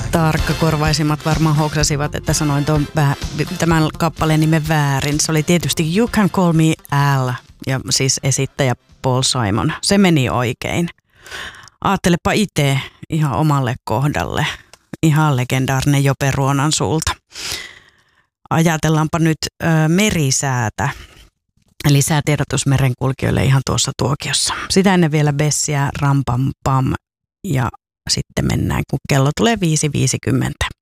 Tarkkakorvaisimmat varmaan hoksasivat, että sanoin tämän kappaleen nimen väärin. Se oli tietysti You Can Call Me Al, ja siis esittäjä Paul Simon. Se meni oikein. Aattelepa itse ihan omalle kohdalle. Ihan legendaarinen Jope Ruonansuulta. Ajatellaanpa nyt merisäätä. Eli säätiedotus merenkulkijoille ihan tuossa tuokiossa. Sitä ennen vielä Bessiä, Ram Pam Pam, ja sitten mennään, kun kello tulee 5.50.